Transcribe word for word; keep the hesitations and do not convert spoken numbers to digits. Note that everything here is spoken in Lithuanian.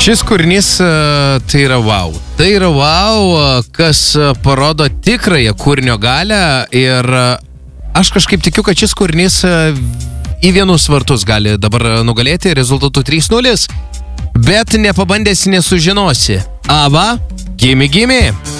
Šis kūrinys tai yra wow. Tai yra wow, kas parodo tikrąją kūrinio galę ir aš kažkaip tikiu, kad šis kūrinys į vienus vartus gali dabar nugalėti rezultatu trys nulis, bet nepabandęs nesužinosi. Ava, gimme gimme.